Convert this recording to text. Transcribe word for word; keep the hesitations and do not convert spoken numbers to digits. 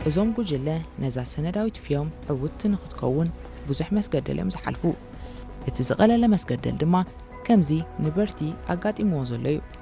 እዞም ጉጅለ ነዛ ሰነዳዊት ፊዮም ዕውትን ንኽትከውን ብዙሕ መስገደል እዮም ዝሓልፉ እቲ ዝቐለለ መስገደል ድማ ከምዚ ንበርቲ ኣጋጢምዎ ዘሎ እዩ